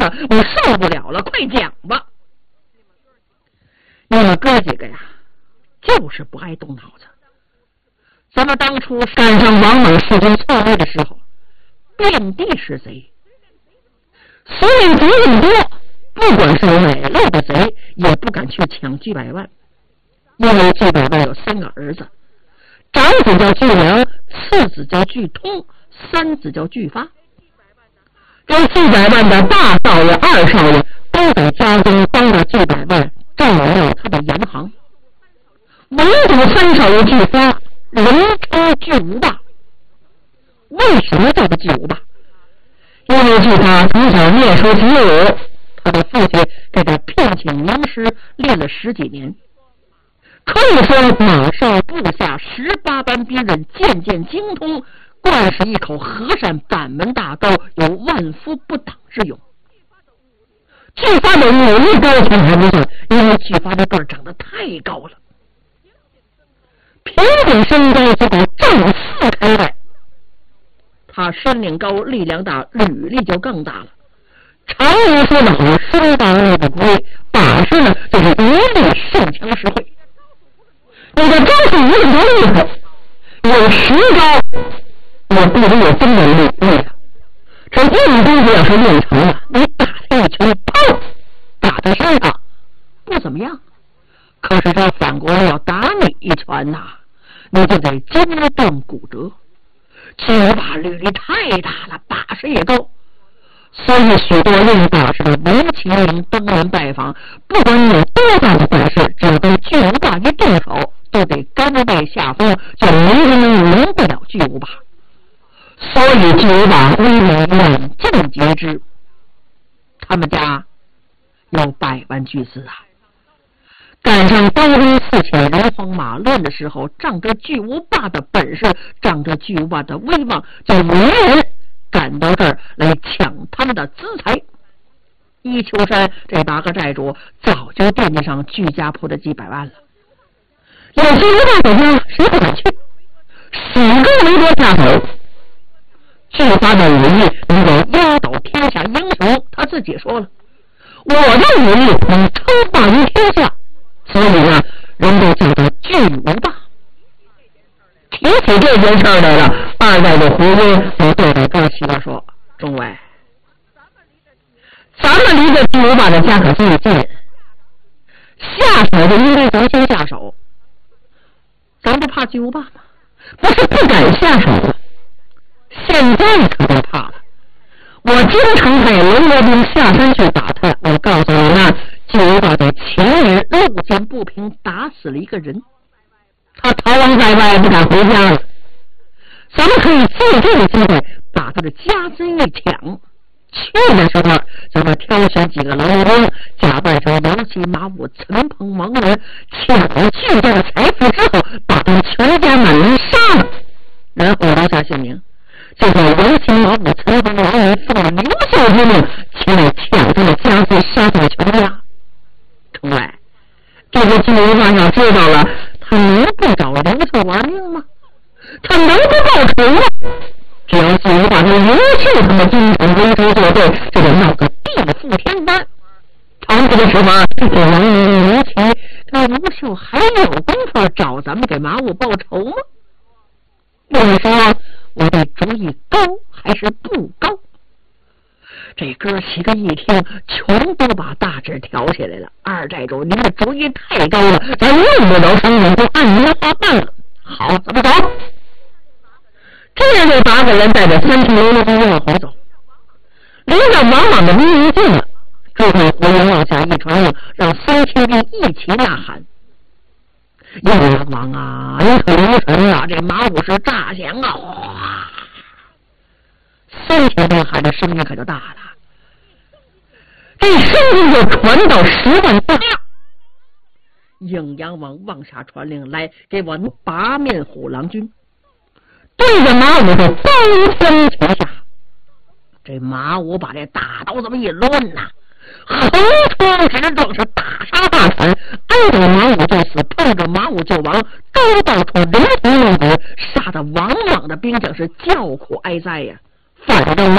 的，我受不了了，快讲吧。你们哥几个呀，就是不爱动脑子。咱们当初赶上王莽弑君篡位的时候，遍地是贼，所以贼很多，不管是哪路的贼，也不敢去抢巨百万，因为巨百万有3个儿子，长子叫巨良，次子叫巨通，三子叫巨发。这巨百万的大少爷、二少爷都在家中帮着巨百万照料他的洋行，唯独三少爷巨发人称巨无霸。为什么叫他巨无霸？因为巨发从小念书习武，他的父亲给他聘请名师练了10几年，可以说马上部下18般兵刃，件件精通，灌是一口河山板门大沟，有万夫不挡之勇。巨发的武艺高强还不算，因为巨发的个儿长得太高了，平均身高足够正4开外。他身领高，力量大，履历就更大了。常人说的好，身大力不亏，把式呢就是一力胜强实惠。你的招数无论多厉害，有10招也不如我真的厉害。这硬功夫要是练成了，你打他一拳，砰，打他身上不怎么样，可是他反过来要打你一拳呐，你就得筋断骨折。巨无霸履历太大了，把式也高，所以许多练把式的文麒麟登门拜访，不管你有多大的本事，只要跟巨无霸一动手，都得甘拜下风，就没人赢不了巨无霸。所以巨无霸威名远近皆知，他们家有100万巨资啊。赶上刀兵四起人荒马乱的时候，仗着巨无霸的本事，仗着巨无霸的威望，就没人赶到这儿来抢他们的资财。一丘山这8个债主早就惦记上巨家铺的几百万了，有巨无霸在家，谁不敢去？10个没多下手。巨发的武艺能够压倒天下英雄，他自己说了，我的武艺能称霸于天下，所以呢，人都叫他巨无霸。提起这件事来了，二代的胡英就对着哥媳妇说：“众位，咱们离这巨无霸的家可最近，下手就应该咱先下手。咱不怕巨无霸吗？不是不敢下手了，现在可就怕了。我经常派龙国兵下山去打他，我告诉你呢，巨无霸在前日路见不平，打死了一个人，他逃亡在外，不敢回家了。咱们可以借这个机会把他的家资一抢。去的时候，咱们挑选几个龙国兵，假扮成杨岐、马武、陈鹏、王伦，抢了巨大的财富之后，把他们全家满门杀了，然后留下姓名。就在杨岐、马武、陈鹏、王伦奉了刘秀之命，前来抢他的家资，杀他的全家。众位，这个巨无霸要知道了，他能不找刘秀玩命吗？他能不报仇吗？只要巨无霸跟刘秀他们经常围追作对，就得闹个地覆天翻。长这个时候，这王伦、刘琦跟刘秀还有功夫找咱们给马武报仇吗？有人说我的主意高还是不高？这哥几个一听，全都把大指挑起来了。二寨主，您的主意太高了，咱用不着商量，就按您的话办了。好，怎么走？这样这8个人带着3匹龙的兵往回走，临到王莽的兵营近了，诸葛胡言往下一传令，让3000兵一起呐喊：燕王啊，你可留神啊！这马武是诈降啊！哗，3000兵喊的声音可就大了，这声音就传到10万大。颍阳王往下传令来，给我8面虎狼军，对着马武是刀锋齐下。这马武把这大刀这么一抡呐，横冲直撞，是大杀大砍，挨着马武就死，碰着马武就亡，刀到处人头落骨，杀得王莽的兵将是叫苦哀哉呀。反正